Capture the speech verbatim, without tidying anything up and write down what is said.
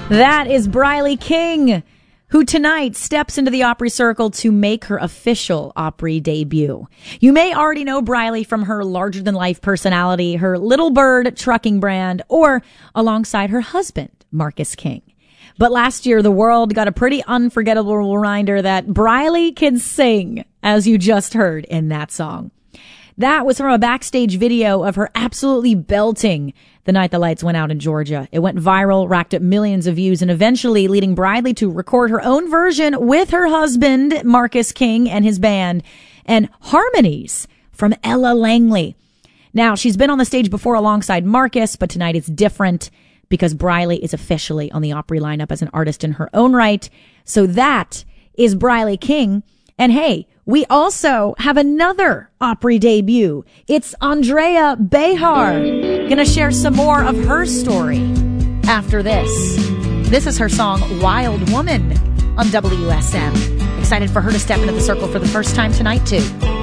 That is Briley King, who tonight steps into the Opry circle to make her official Opry debut. You may already know Briley from her larger-than-life personality, her Little Bird trucking brand, or alongside her husband, Marcus King. But last year, the world got a pretty unforgettable reminder that Briley can sing, as you just heard in that song. That was from a backstage video of her absolutely belting the night the lights went out in Georgia. It went viral, racked up millions of views, and eventually leading Briley to record her own version with her husband, Marcus King, and his band, and harmonies from Ella Langley. Now, she's been on the stage before alongside Marcus, but tonight it's different because Briley is officially on the Opry lineup as an artist in her own right. So that is Briley King. And hey, we also have another Opry debut. It's Andrea Behar. Gonna share some more of her story after this. This is her song, Wild Woman, on W S M. Excited for her to step into the circle for the first time tonight, too.